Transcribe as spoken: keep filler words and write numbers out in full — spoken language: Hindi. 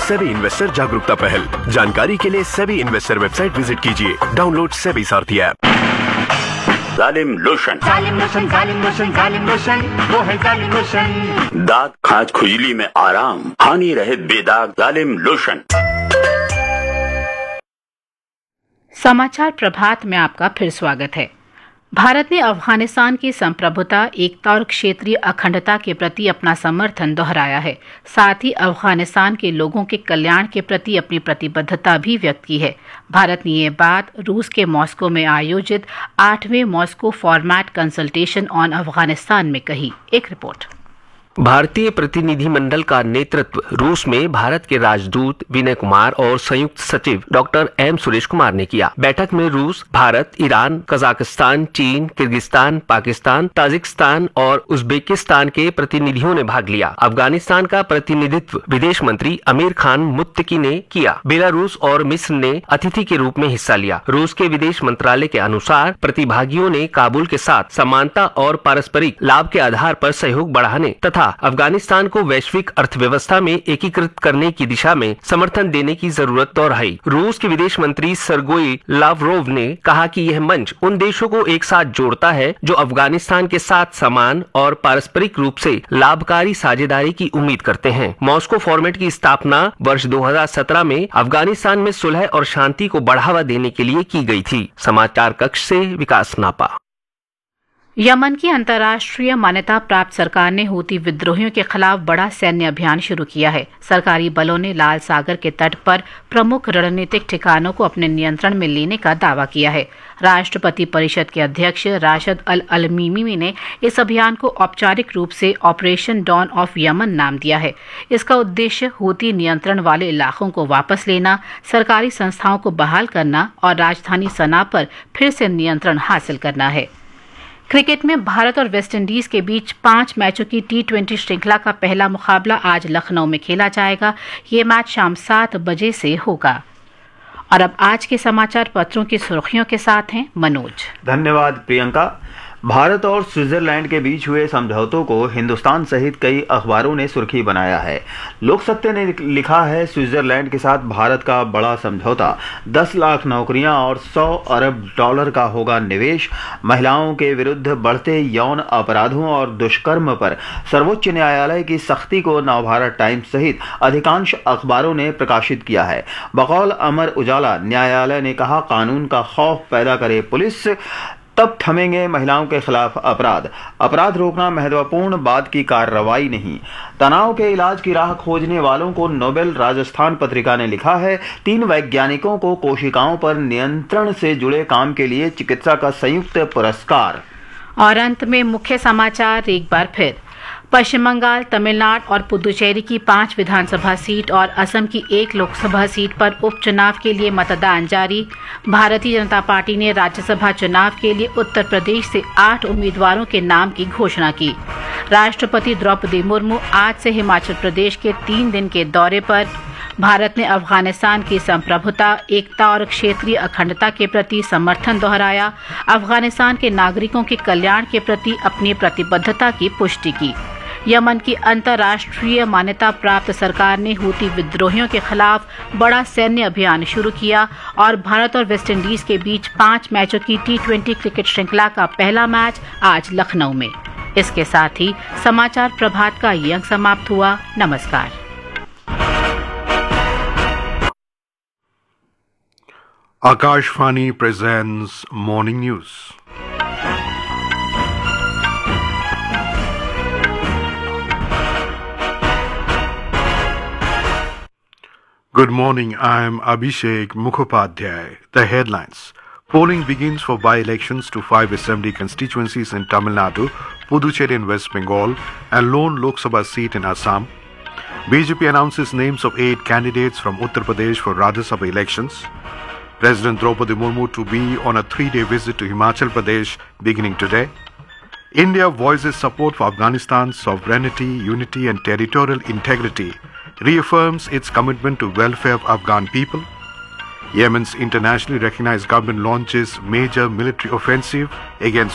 सेबी इन्वेस्टर जागरूकता पहल। जानकारी के लिए सेबी इन्वेस्टर वेबसाइट विजिट कीजिए। डाउनलोड सेबी सारथी ऐप। जालिम लोशन, जालिम लोशन, जालिम लोशन, जालिम लोशन, वो है जालिम लोशन। दांत खाज खुजली में आराम, हानि रहे बेदाग जालिम लोशन। समाचार प्रभात में आपका फिर स्वागत है। भारत ने अफगानिस्तान की संप्रभुता, एकता और क्षेत्रीय अखंडता के प्रति अपना समर्थन दोहराया है। साथ ही अफगानिस्तान के लोगों के कल्याण के प्रति अपनी प्रतिबद्धता भी व्यक्त की है। भारत ने ये बात रूस के मॉस्को में आयोजित आठवें Moscow format consultation on Afghanistan में कही। एक रिपोर्ट। भारतीय प्रतिनिधिमंडल का नेतृत्व रूस में भारत के राजदूत विनय कुमार और संयुक्त सचिव डॉक्टर एम सुरेश कुमार ने किया। बैठक में रूस, भारत, ईरान, कजाकिस्तान, चीन, किर्गिस्तान, पाकिस्तान, ताजिकिस्तान और उज्बेकिस्तान के प्रतिनिधियों ने भाग लिया। अफगानिस्तान का प्रतिनिधित्व विदेश मंत्री अमीर खान मुत्तकी ने किया। बेलारूस और मिस्र ने अतिथि के रूप में हिस्सा लिया। रूस के विदेश मंत्रालय के अनुसार प्रतिभागियों ने काबुल के साथ समानता और पारस्परिक लाभ के आधार पर सहयोग बढ़ाने तथा अफगानिस्तान को वैश्विक अर्थव्यवस्था में एकीकृत करने की दिशा में समर्थन देने की जरूरत दोहराई। रूस के विदेश मंत्री सर्गेई लावरोव ने कहा कि यह मंच उन देशों को एक साथ जोड़ता है जो अफगानिस्तान के साथ समान और पारस्परिक रूप से लाभकारी साझेदारी की उम्मीद करते हैं। मॉस्को फॉर्मेट की स्थापना वर्ष दो हज़ार सत्रह में अफगानिस्तान में सुलह और शांति को बढ़ावा देने के लिए की गई थी। समाचार कक्ष से विकास नापा। यमन की अंतर्राष्ट्रीय मान्यता प्राप्त सरकार ने हूती विद्रोहियों के खिलाफ बड़ा सैन्य अभियान शुरू किया है। सरकारी बलों ने लाल सागर के तट पर प्रमुख रणनीतिक ठिकानों को अपने नियंत्रण में लेने का दावा किया है। राष्ट्रपति परिषद के अध्यक्ष राशिद अल अलमीमी ने इस अभियान को औपचारिक रूप से ऑपरेशन डॉन ऑफ यमन नाम दिया है। इसका उद्देश्य हूती नियंत्रण वाले इलाकों को वापस लेना, सरकारी संस्थाओं को बहाल करना और राजधानी सना पर फिर से नियंत्रण हासिल करना है। क्रिकेट में भारत और वेस्टइंडीज के बीच पांच मैचों की टी ट्वेंटी श्रृंखला का पहला मुकाबला आज लखनऊ में खेला जाएगा। ये मैच शाम सात बजे से होगा। और अब आज के समाचार पत्रों की सुर्खियों के साथ हैं मनोज। धन्यवाद प्रियंका। भारत और स्विट्जरलैंड के बीच हुए समझौतों को हिंदुस्तान सहित कई अखबारों ने सुर्खी बनाया है। लोक सत्य ने लिखा है, स्विट्जरलैंड के साथ भारत का बड़ा समझौता, दस लाख नौकरियां और सौ अरब डॉलर का होगा निवेश। महिलाओं के विरुद्ध बढ़ते यौन अपराधों और दुष्कर्म पर सर्वोच्च न्यायालय की सख्ती को नवभारत टाइम्स सहित अधिकांश अखबारों ने प्रकाशित किया है। बकौल अमर उजाला, न्यायालय ने कहा कानून का खौफ पैदा करे पुलिस, तब थमेंगे महिलाओं के खिलाफ अपराध। अपराध रोकना महत्वपूर्ण बात की कार्रवाई नहीं। तनाव के इलाज की राह खोजने वालों को नोबेल। राजस्थान पत्रिका ने लिखा है, तीन वैज्ञानिकों को कोशिकाओं पर नियंत्रण से जुड़े काम के लिए चिकित्सा का संयुक्त पुरस्कार। और अंत में मुख्य समाचार एक बार फिर। पश्चिम बंगाल, तमिलनाडु और पुदुचेरी की पांच विधानसभा सीट और असम की एक लोकसभा सीट पर उपचुनाव के लिए मतदान जारी। भारतीय जनता पार्टी ने राज्यसभा चुनाव के लिए उत्तर प्रदेश से आठ उम्मीदवारों के नाम की घोषणा की। राष्ट्रपति द्रौपदी मुर्मू आज से हिमाचल प्रदेश के तीन दिन के दौरे पर। भारत ने अफगानिस्तान की संप्रभुता, एकता और क्षेत्रीय अखंडता के प्रति समर्थन दोहराया। अफगानिस्तान के नागरिकों के कल्याण के प्रति अपनी प्रतिबद्धता की पुष्टि की। यमन की अंतर्राष्ट्रीय मान्यता प्राप्त सरकार ने हूती विद्रोहियों के खिलाफ बड़ा सैन्य अभियान शुरू किया। और भारत और वेस्टइंडीज के बीच पांच मैचों की टी ट्वेंटी क्रिकेट श्रृंखला का पहला मैच आज लखनऊ में। इसके साथ ही समाचार प्रभात का ये अंक समाप्त हुआ। नमस्कार। Akashvani presents Morning News. Good morning, I am Abhishek Mukhopadhyay. The headlines. Polling begins for by-elections to five assembly constituencies in Tamil Nadu, Puducherry in West Bengal, and lone Lok Sabha seat in Assam. B J P announces names of eight candidates from Uttar Pradesh for Rajya Sabha elections. President Draupadi Murmu to be on a three-day visit to Himachal Pradesh beginning today. India voices support for Afghanistan's sovereignty, unity and territorial integrity, reaffirms its commitment to welfare of Afghan people. Yemen's internationally recognized government launches major military offensive against